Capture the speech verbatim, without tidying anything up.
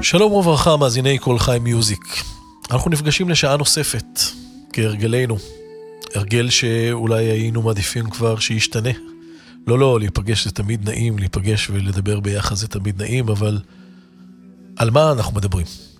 שלום וברכה, מאזיני כל חי מיוזיק. אנחנו נפגשים לשעה נוספת, כהרגלנו. הרגל שאולי היינו מעדיפים כבר שישתנה. לא, לא, להיפגש זה תמיד נעים, להיפגש ולדבר ביחד זה תמיד נעים, אבל על מה אנחנו מדברים?